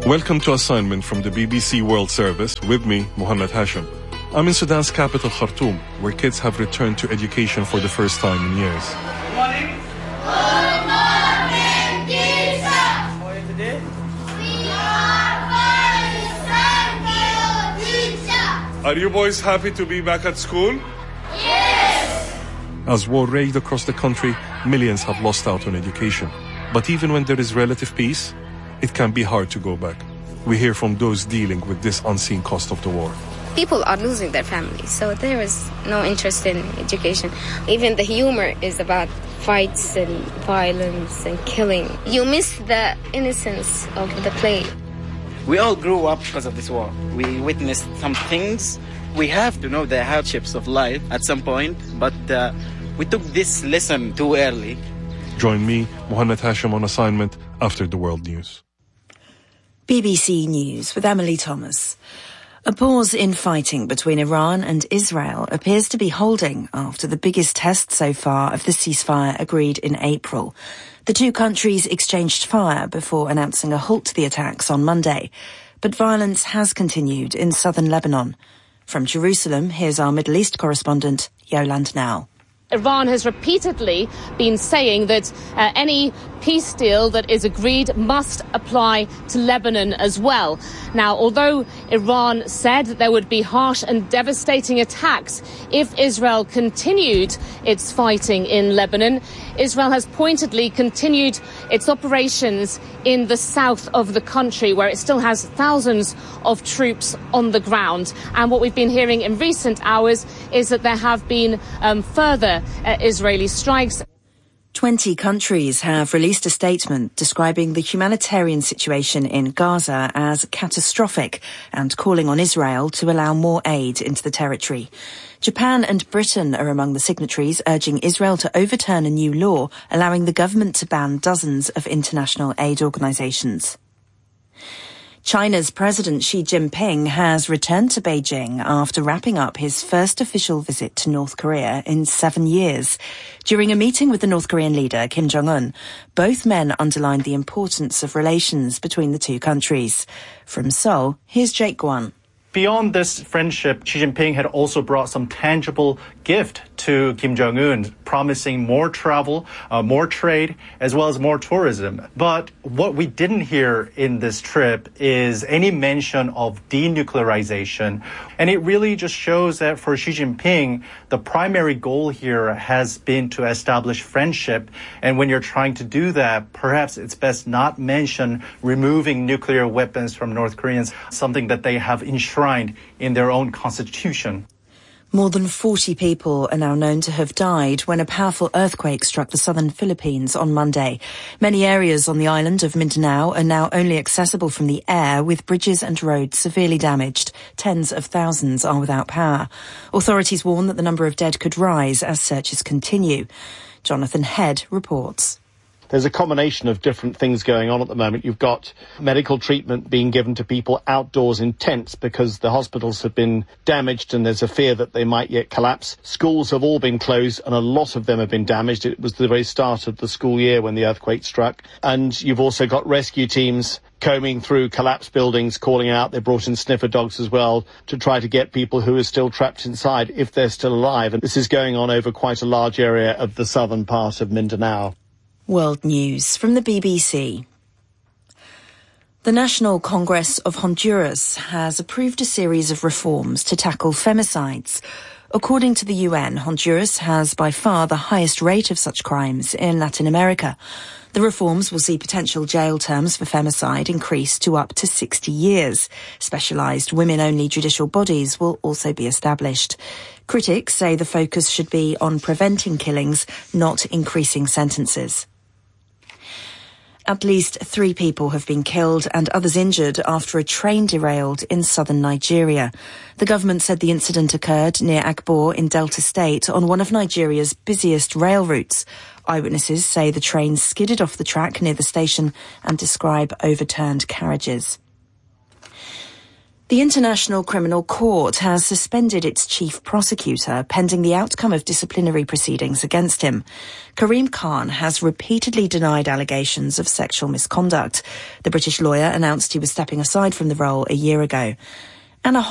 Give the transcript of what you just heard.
Welcome to Assignment from the BBC World Service with me, Mohammed Hashim. I'm in Sudan's capital, Khartoum, where kids have returned to education for the first time in years. Good morning. Good morning, teacher. How are you today? We are fine, thank you, teacher. Are you boys happy to be back at school? Yes. As war raged across the country, millions have lost out on education. But even when there is relative peace, it can be hard to go back. We hear from those dealing with this unseen cost of the war. People are losing their families, so there is no interest in education. Even the humor is about fights and violence and killing. You miss the innocence of the play. We all grew up because of this war. We witnessed some things. We have to know the hardships of life at some point, but we took this lesson too early. Join me, Mohammed Hashim, on Assignment after the World News. BBC News with Emily Thomas. A pause in fighting between Iran and Israel appears to be holding after the biggest test so far of the ceasefire agreed in April. The two countries exchanged fire before announcing a halt to the attacks on Monday. But violence has continued in southern Lebanon. From Jerusalem, here's our Middle East correspondent, Yolande Now. Iran has repeatedly been saying that any peace deal that is agreed must apply to Lebanon as well. Now, although Iran said that there would be harsh and devastating attacks if Israel continued its fighting in Lebanon, Israel has pointedly continued its operations in the south of the country, where it still has thousands of troops on the ground. And what we've been hearing in recent hours is that there have been further Israeli strikes. 20 countries have released a statement describing the humanitarian situation in Gaza as catastrophic and calling on Israel to allow more aid into the territory. Japan and Britain are among the signatories, urging Israel to overturn a new law allowing the government to ban dozens of international aid organizations. China's President Xi Jinping has returned to Beijing after wrapping up his first official visit to North Korea in 7 years. During a meeting with the North Korean leader, Kim Jong-un, both men underlined the importance of relations between the two countries. From Seoul, here's Jake Guan. Beyond this friendship, Xi Jinping had also brought some tangible gift to Kim Jong-un, promising more travel, more trade, as well as more tourism. But what we didn't hear in this trip is any mention of denuclearization. And it really just shows that for Xi Jinping, the primary goal here has been to establish friendship. And when you're trying to do that, perhaps it's best not mention removing nuclear weapons from North Koreans, something that they have enshrined in their own constitution. More than 40 people are now known to have died when a powerful earthquake struck the southern Philippines on Monday. Many areas on the island of Mindanao are now only accessible from the air, with bridges and roads severely damaged. Tens of thousands are without power. Authorities warn that the number of dead could rise as searches continue. Jonathan Head reports. There's a combination of different things going on at the moment. You've got medical treatment being given to people outdoors in tents because the hospitals have been damaged and there's a fear that they might yet collapse. Schools have all been closed and a lot of them have been damaged. It was the very start of the school year when the earthquake struck. And you've also got rescue teams combing through collapsed buildings, calling out. They brought in sniffer dogs as well to try to get people who are still trapped inside, if they're still alive. And this is going on over quite a large area of the southern part of Mindanao. World News from the BBC. The National Congress of Honduras has approved a series of reforms to tackle femicides. According to the UN, Honduras has by far the highest rate of such crimes in Latin America. The reforms will see potential jail terms for femicide increase to up to 60 years. Specialised women-only judicial bodies will also be established. Critics say the focus should be on preventing killings, not increasing sentences. At least 3 people have been killed and others injured after a train derailed in southern Nigeria. The government said the incident occurred near Akbor in Delta State on one of Nigeria's busiest rail routes. Eyewitnesses say the train skidded off the track near the station and describe overturned carriages. The International Criminal Court has suspended its chief prosecutor pending the outcome of disciplinary proceedings against him. Karim Khan has repeatedly denied allegations of sexual misconduct. The British lawyer announced he was stepping aside from the role a year ago.